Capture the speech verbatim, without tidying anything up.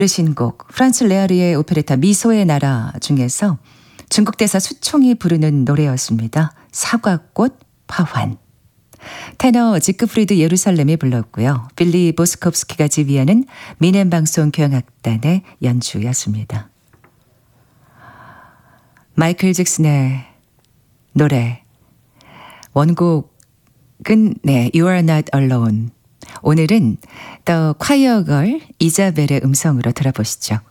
들으신 곡 프란츠 레아르의 오페레타 미소의 나라 중에서 중국 대사 수총이 부르는 노래였습니다. 사과꽃 파환. 테너 지크프리드 예루살렘이 불렀고요. 빌리 보스콥스키가 지휘하는 미넨방송 교향악단의 연주였습니다. 마이클 잭슨의 노래 원곡은 네, You are not alone. 오늘은 더 콰이어 걸 이자벨의 음성으로 들어보시죠.